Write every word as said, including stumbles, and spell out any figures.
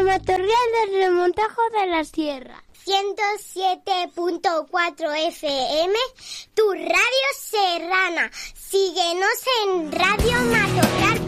Matorral del Remontajo de la Sierra. ciento siete punto cuatro F M, tu radio serrana. Síguenos en radio matorral.